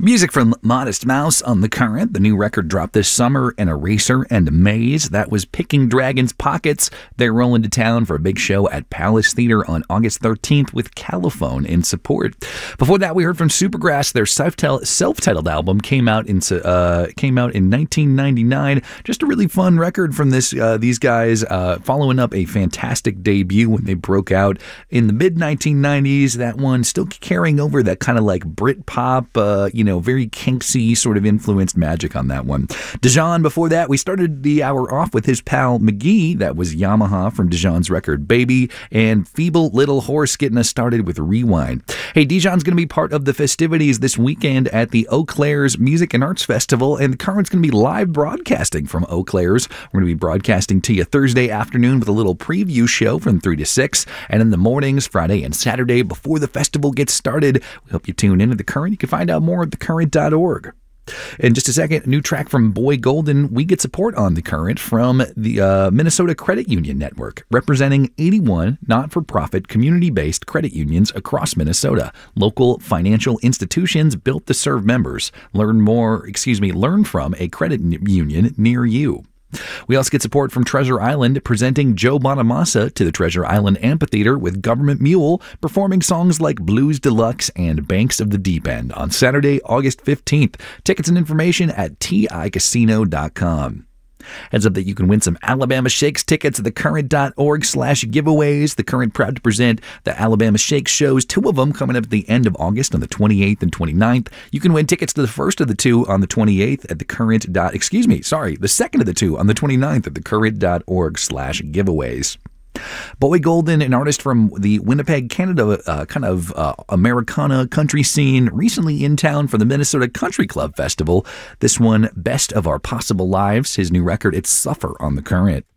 Music from Modest Mouse on The Current. The new record dropped this summer, An Eraser and a Maze. That was Picking Dragons Pockets. They're rolling to town for a big show at Palace Theater on August 13th with Caliphone in support. Before that, we heard from Supergrass. Their self-titled album came out in 1999. Just a really fun record from these guys, following up a fantastic debut when they broke out in the mid-1990s. That one still carrying over that kind of like Britpop, very kinksy sort of influenced magic on that one. Dijon, before that, we started the hour off with his pal McGee. That was Yamaha from Dijon's record Baby, and Feeble Little Horse getting us started with Rewind. Hey, Dijon's going to be part of the festivities this weekend at the Eau Claire's Music and Arts Festival, and the Current's going to be live broadcasting from Eau Claire's. We're going to be broadcasting to you Thursday afternoon with a little preview show from 3 to 6, and in the mornings, Friday and Saturday before the festival gets started. We hope you tune in to The Current. You can find out more at thecurrent.org. In just a second, a new track from Boy Golden. We get support on The Current from the Minnesota Credit Union Network, representing 81 not-for-profit community-based credit unions across Minnesota. Local financial institutions built to serve members. Learn from a credit union near you. We also get support from Treasure Island, presenting Joe Bonamassa to the Treasure Island Amphitheater with Government Mule, performing songs like Blues Deluxe and Banks of the Deep End on Saturday, August 15th. Tickets and information at ticasino.com. Heads up that you can win some Alabama Shakes tickets at thecurrent.org/giveaways. The Current proud to present the Alabama Shakes shows, 2 of them coming up at the end of August on the 28th and 29th. You can win tickets to the first of the 2 on the 28th at the second of the 2 on the 29th at thecurrent.org/giveaways. Boy Golden, an artist from the Winnipeg, Canada, Americana country scene, recently in town for the Minnesota Country Club Festival. This one, Best of Our Possible Lives, his new record, It's Suffer on The Current.